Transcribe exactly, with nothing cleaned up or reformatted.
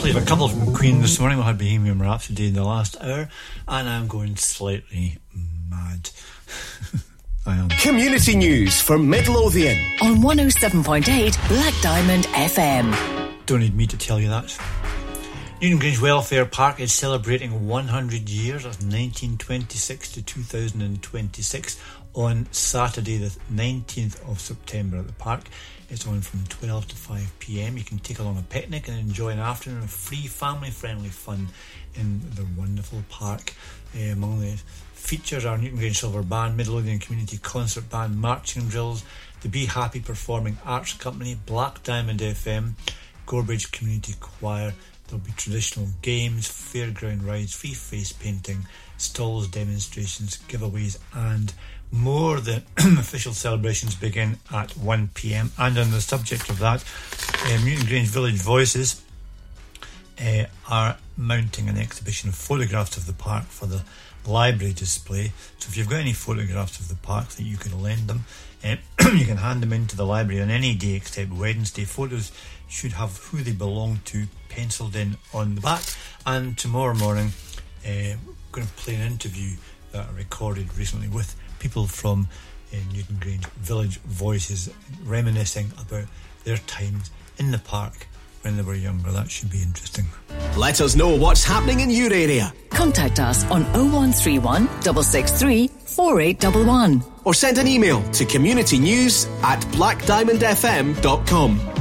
Actually, a couple from Queen this morning. We had Bohemian Rhapsody in the last hour, and I'm going slightly mad. I am. Community news for Midlothian on one oh seven point eight Black Diamond F M. Don't need me to tell you that. Newton Grange Welfare Park is celebrating one hundred years. That's nineteen twenty-six to two thousand twenty-six on Saturday the nineteenth of September at the park. It's on from twelve to five p.m. You can take along a picnic and enjoy an afternoon of free family-friendly fun in the wonderful park. Uh, among the features are Newton Grange Silver Band, Midlothian Community Concert Band, marching drills, the Be Happy Performing Arts Company, Black Diamond F M, Gorebridge Community Choir. There'll be traditional games, fairground rides, free face painting, stalls, demonstrations, giveaways and more. The official celebrations begin at one p.m. And on the subject of that, uh, Newton Grange Village Voices uh, are mounting an exhibition of photographs of the park for the library display. So if you've got any photographs of the park that you can lend them, uh, you can hand them into the library on any day except Wednesday. Photos should have who they belong to penciled in on the back. And tomorrow morning, uh, we're going to play an interview that I recorded recently with people from uh, Newton Grange Village Voices, reminiscing about their times in the park when they were younger. That should be interesting. Let us know what's happening in your area. Contact us on oh one three one, six six three, four eight one one or send an email to communitynews at black diamond f m dot com.